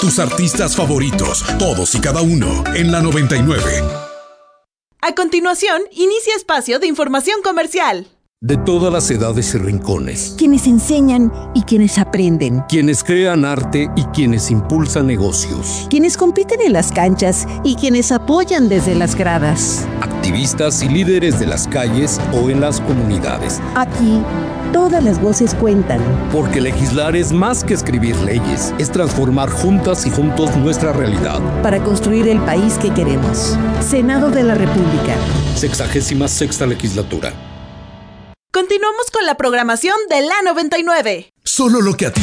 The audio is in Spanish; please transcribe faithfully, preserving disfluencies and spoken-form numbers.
tus artistas favoritos, todos y cada uno, en la noventa y nueve. A continuación, inicia espacio de información comercial. De todas las edades y rincones. Quienes enseñan y quienes aprenden. Quienes crean arte y quienes impulsan negocios. Quienes compiten en las canchas y quienes apoyan desde las gradas. Activistas y líderes de las calles o en las comunidades. Aquí, todas las voces cuentan. Porque legislar es más que escribir leyes, es transformar juntas y juntos nuestra realidad. Para construir el país que queremos. Senado de la República. Sexagésima sexta legislatura. Continuamos con la programación de la noventa y nueve. Solo lo que a ti